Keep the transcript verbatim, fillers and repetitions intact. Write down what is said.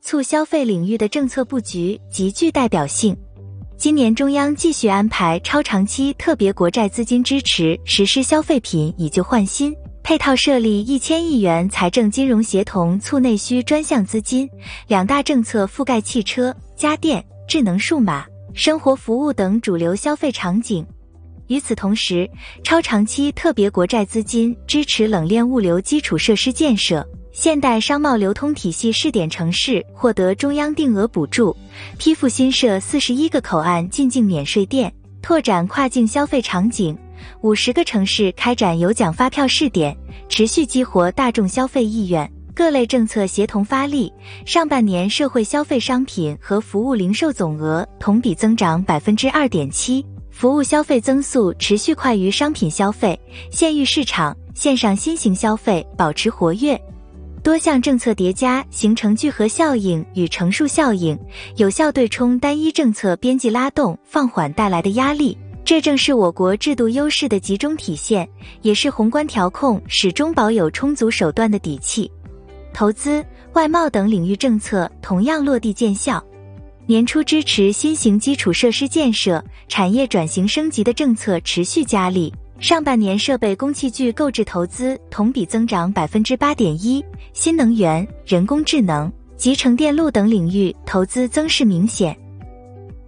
促消费领域的政策布局极具代表性。今年中央继续安排超长期特别国债资金支持，实施消费品以旧换新，配套设立一千亿元财政金融协同促内需专项资金，两大政策覆盖汽车、家电、智能数码、生活服务等主流消费场景。与此同时，超长期特别国债资金支持冷链物流基础设施建设，现代商贸流通体系试点城市获得中央定额补助，批复新设四十一个口岸进境免税店，拓展跨境消费场景，五十个城市开展有奖发票试点，持续激活大众消费意愿。各类政策协同发力，上半年社会消费商品和服务零售总额同比增长 百分之二点七， 服务消费增速持续快于商品消费，县域市场、线上新型消费保持活跃。多项政策叠加形成聚合效应与乘数效应，有效对冲单一政策边际拉动放缓带来的压力，这正是我国制度优势的集中体现，也是宏观调控始终保有充足手段的底气。投资、外贸等领域政策同样落地见效。年初支持新型基础设施建设、产业转型升级的政策持续加力，上半年设备工器具购置投资同比增长 百分之八点一， 新能源、人工智能、集成电路等领域投资增势明显。